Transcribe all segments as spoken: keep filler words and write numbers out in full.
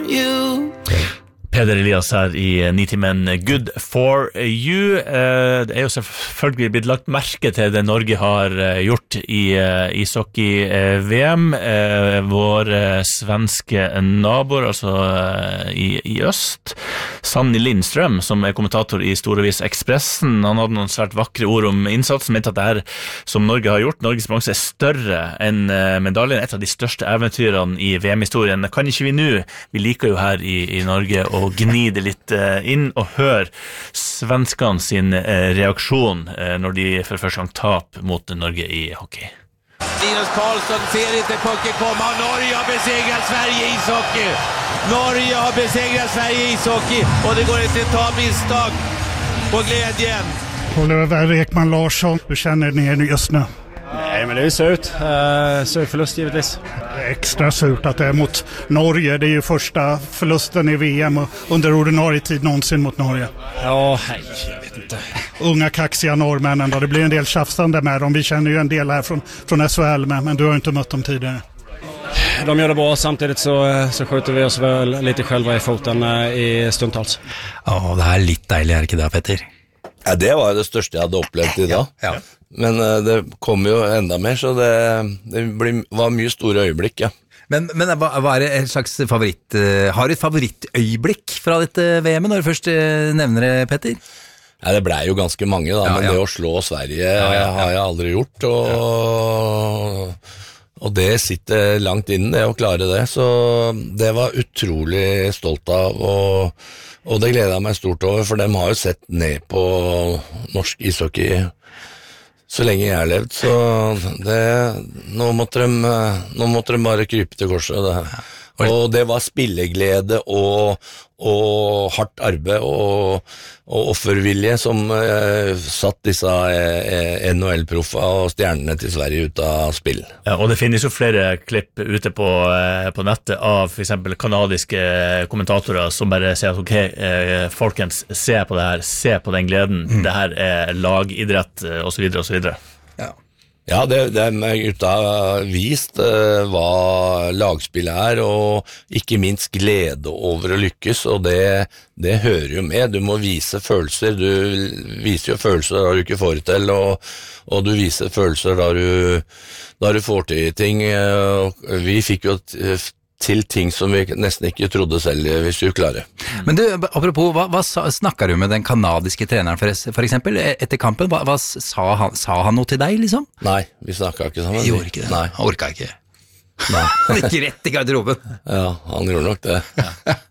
you. Peder Elias her i Nitimen, Good for you. Det er jo selvfølgelig blitt lagt merke til det Norge har gjort i ishockey-V M. Vår svenske naboer, altså i, i øst, Sanny Lindstrøm, som er kommentator i Storevis Expressen, han hadde noen svært vakre ord om innsatsen, mente at det her som Norge har gjort, Norges bronse er større enn medaljen, et av de største eventyrene i V M-historien. Kan ikke vi nå, vi liker jo her i, i Norge og gni det litt inn og hør svenskene sin reaksjon når de for første gang tap mot Norge i hockey. Linus Karlsson ser inte pucken komma. Norge har besegrat Sverige i ishockey. Norge har besegrat Sverige i ishockey och det går inte att ta misstag på glädjen. Oliver Ekman Larsson, hur känner ni just nu? Nej, men det är ju surt. Uh, sur förlust givetvis. Det är extra surt att det är mot Norge. Det är ju första förlusten i V M under ordinarie tid någonsin mot Norge. Ja, nej, jag vet inte. Unga kaxiga norrmännen då. Det blir en del tjafsande med dem. Vi känner ju en del här från, från S H L med, men du har inte mött dem tidigare. De gör det bra, samtidigt så, så skjuter vi oss väl lite själva i foten i stundtals. Ja, det är lite deilig, er det ikke det, Petter? Ja, det var det største jeg hadde opplevd i dag. Ja, ja. Men uh, det kom jo enda mer, så det, det ble, var mye store øyeblikk, ja. Men, men hva, hva er det en slags favoritt? Uh, har du et favorittøyeblikk fra dette V M-et når du først uh, nevner det, Petter? Ja, det ble jo ganske mange da, ja, men ja. Det å slå Sverige ja, ja, ja. har jeg aldri gjort, og, og det sitter langt inne, det å klare det, så det var utrolig stolt av, og, og det gleder jeg meg stort over, for dem har jo sett ned på norsk ishockey så lenge jeg har levd, så det, nå, måtte de, nå måtte de bare krype til korset. Det. Og det var spilleglede og, og hardt arbeid og, og offervilje som eh, satt disse eh, N H L-proffer og stjernene til Sverige ut av spill. Ja, og det finnes jo flere klipp ute på, eh, på nettet av for eksempel kanadiske kommentatorer som bare sier at ok, eh, folkens, se på det her, se på den gleden, mm. det her er lagidrett og så videre og så videre. Ja. Ja, det, det er gutta vist uh, hva lagspillet er, og ikke minst glede over å lykkes, og det, det hører jo med. Du må vise følelser, du viser jo følelser da du ikke får det til, og, og du viser følelser da du, da du får til ting. Uh, vi fikk jo til ting som vi nesten ikke trodde selv hvis du klarer. Men du, apropos, hva, hva snakker du med den kanadiske treneren for, for eksempel etter kampen? Hva, hva sa, han, sa han noe til deg, liksom? Nei, vi snakket ikke sammen. Jeg gjorde ikke det. Nei. Han orket ikke. Nei. Han gikk rett i garderoben. Ja, han gjorde nok det. Ja.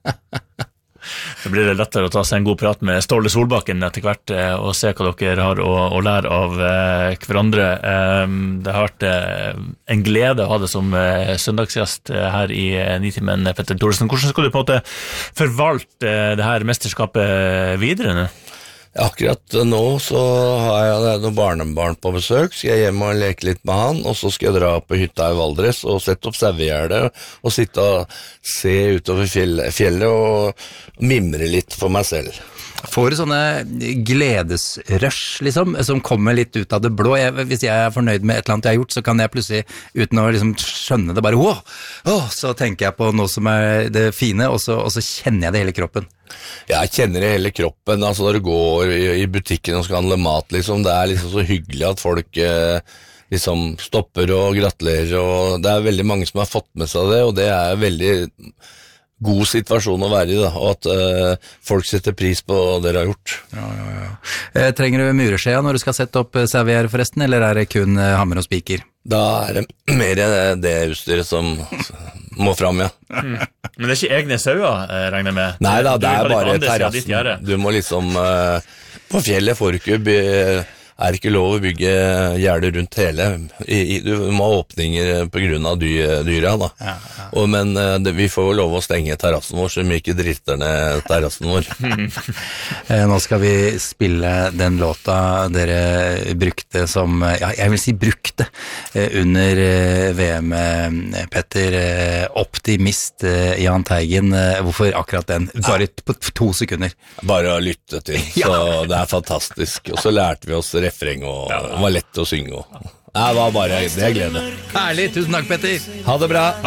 Det blir det lettere å ta seg en god prat med Ståle Solbakken etter hvert og se hva dere har å, å lære av hverandre. Det har vært en glede å ha det som søndagsgjest her i Nitimen, Petter Thoresen. Hvordan skal du på en måte forvalte det her mesterskapet videre nå? Akkurat nå så har jeg noen barnebarn på besøk, skal jeg hjem og leke litt med han, og så skal jeg dra på hytta i Valdres og sette opp sauegjerdet og sitte og se utover fjellet og mimre litt for meg selv. Får du sånne gledesrush liksom, som kommer litt ut av det blå? Jeg, hvis jeg er fornøyd med et eller annet jeg har gjort, så kan jeg plutselig, uten å liksom skjønne det, bare åh, åh, så tenker jeg på noe som er det fine, og så, og så kjenner jeg det i hele kroppen. Jeg kjenner det i hele kroppen, altså når du går i, i butikken og skal handle mat, liksom, det er liksom så hyggelig at folk eh, liksom stopper og gratulerer, og det er veldig mange som har fått med seg det, og det er veldig god situasjon å være i da, og at uh, folk setter pris på det dere har gjort. Ja, ja, ja. Eh, trenger du mureskjea når du skal sette opp servier forresten, eller er det kun uh, hammer og spiker? Da er det mer det utstyret som må fram, ja. Mm. Men det er ikke egne sauer, regner jeg med? Nei da, det er bare terrassen. Du må liksom, uh, på fjellet får du ikke be, er ikke lov å bygge gjerder rundt hele. I, i, du må ha åpninger på grunn av dy, dyra da. Ja, ja. Og, men det, vi får jo lov å stenge terrassen vår, så vi ikke drifter ned terrassen vår. Nå skal vi spille den låta dere brukte som, ja, jeg vil si brukte, under V M, Petter. Optimist, Jahn Teigen. Hvorfor akkurat den? Bare på to sekunder. Bare å lytte til, så ja. Det er fantastisk. Og så lærte vi oss refreng, og det var lett å synge. Og. Det var bare det glede. Herlig, tusen takk, Petter. Ha det bra.